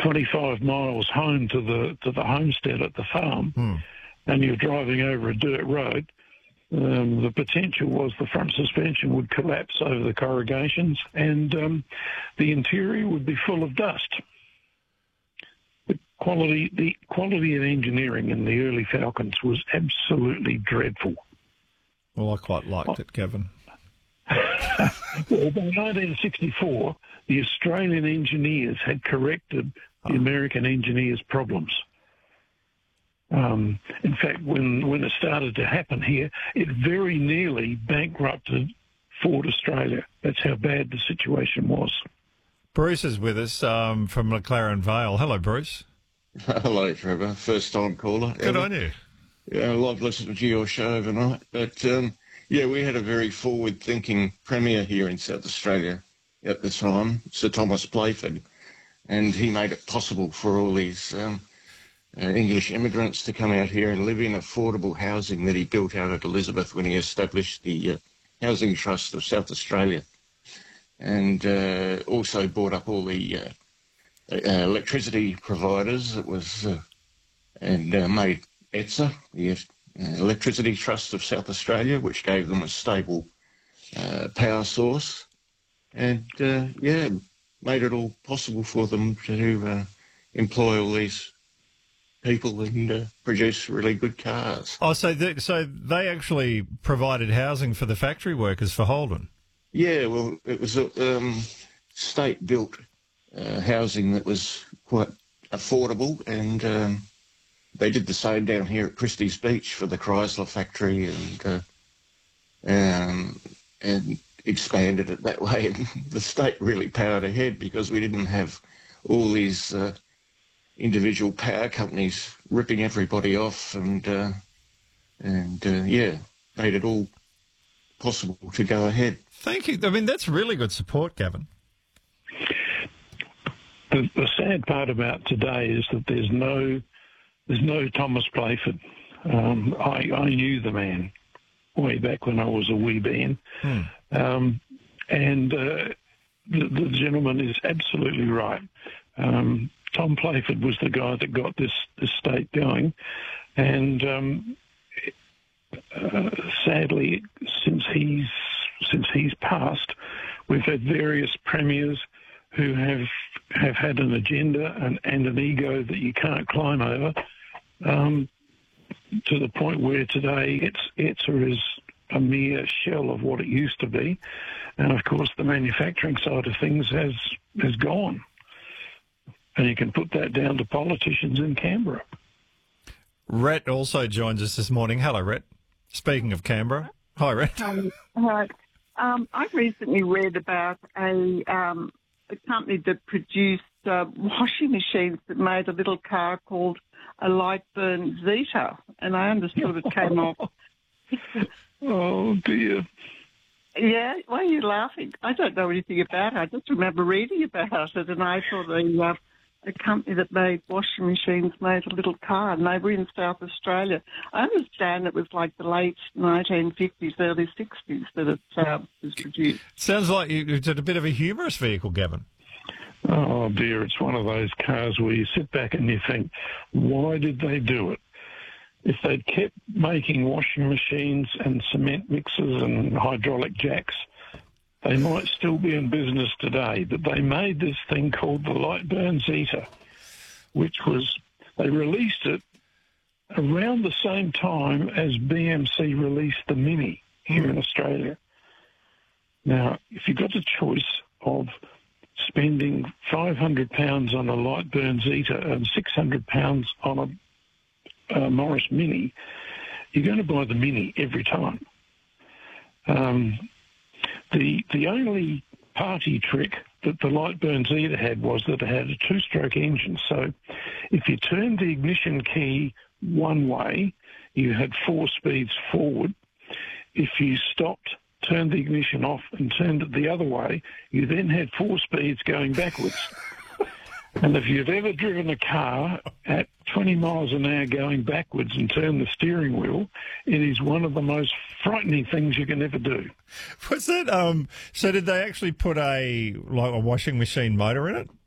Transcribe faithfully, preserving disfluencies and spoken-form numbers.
twenty-five miles home to the to the homestead at the farm, Hmm. and you're driving over a dirt road, um, the potential was the front suspension would collapse over the corrugations, and um, the interior would be full of dust. The quality, the quality of engineering in the early Falcons was absolutely dreadful. Well, I quite liked it, Gavin. Well, by nineteen sixty-four, the Australian engineers had corrected the Oh. American engineers' problems. Um, in fact, when, when it started to happen here, it very nearly bankrupted Ford Australia. That's how bad the situation was. Bruce is with us um, from McLaren Vale. Hello, Bruce. Hello, Trevor. First time caller. Good ever. on you. Yeah, I love listening to your show overnight. But, um, yeah, we had a very forward-thinking Premier here in South Australia at the time, Sir Thomas Playford, and he made it possible for all these um, uh, English immigrants to come out here and live in affordable housing that he built out at Elizabeth when he established the uh, Housing Trust of South Australia, and uh, also bought up all the uh, uh, electricity providers. It was uh, and uh, made E T S A, the uh, Electricity Trust of South Australia, which gave them a stable uh, power source, and uh, yeah, made it all possible for them to uh, employ all these people and uh, produce really good cars. Oh, so they, so they actually provided housing for the factory workers for Holden? Yeah, well, it was a um, state-built uh, housing that was quite affordable, and um, they did the same down here at Christie's Beach for the Chrysler factory, and uh, um, and expanded it that way. And the state really powered ahead because we didn't have all these uh, individual power companies ripping everybody off, and uh, and uh, yeah, made it all possible to go ahead. Thank you. I mean, that's really good support, Gavin. The, the sad part about today is that there's no there's no Thomas Playford. Um, I, I knew the man way back when I was a wee bean. Hmm. Um, and uh, the, the gentleman is absolutely right. Um, Tom Playford was the guy that got this, this state going. And um, uh, sadly, since he's since he's passed, we've had various premiers who have have had an agenda and, and an ego that you can't climb over, um, to the point where today it's E T S A is a mere shell of what it used to be, and of course the manufacturing side of things has has gone, and you can put that down to politicians in Canberra. Rhett also joins us this morning. Hello, Rhett. Speaking of Canberra, hi, Rhett. Um, hi. Um, I recently read about a, um, a company that produced uh, washing machines that made a little car called a Lightburn Zeta, and I understood it came off. Oh, dear. Yeah, why are you laughing? I don't know anything about it. I just remember reading about it, and I thought a, uh, a company that made washing machines made a little car, and they were in South Australia. I understand it was like the late nineteen fifties, early sixties that it uh, was produced. Sounds like you, it's a bit of a humorous vehicle, Gavin. Oh, dear, it's one of those cars where you sit back and you think, why did they do it? If they'd kept making washing machines and cement mixers and hydraulic jacks, they might still be in business today. But they made this thing called the Lightburn Zeta, which was, they released it around the same time as B M C released the Mini here in Australia. Now, if you got the choice of spending five hundred pounds on a Lightburn Zeta and six hundred pounds on a Uh, Morris Mini, you're going to buy the Mini every time. Um, the the only party trick that the Lightburn Zeta had was that it had a two-stroke engine. So if you turned the ignition key one way, you had four speeds forward. If you stopped, turned the ignition off and turned it the other way, you then had four speeds going backwards. And if you've ever driven a car at twenty miles an hour going backwards and turned the steering wheel, it is one of the most frightening things you can ever do. Was that, um, so did they actually put a, like a washing machine motor in it?